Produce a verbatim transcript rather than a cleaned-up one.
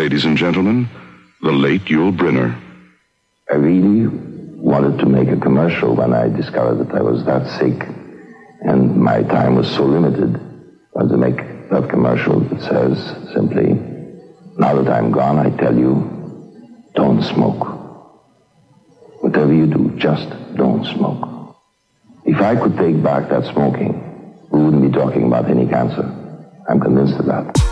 ladies and gentlemen, the late Yul Brynner. I really wanted to make a commercial when I discovered that I was that sick and my time was so limited. I wanted to make that commercial that says simply, now that I'm gone, I tell you, don't smoke. Whatever you do, just don't smoke. If I could take back that smoking, we wouldn't be talking about any cancer. I'm convinced of that.